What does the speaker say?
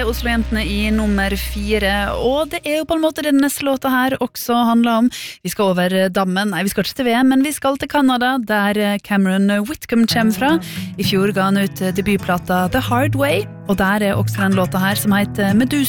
til Oslo-jentene I nummer 4, og det jo på en måte det neste låta her også handler om. Vi skal over dammen, nei vi skal ikke til VM, men vi skal til Canada, der Cameron Whitcomb kommer fra. I fjor ga han ut debutplata The Hard Way, og der også den låta her som heter Medusa.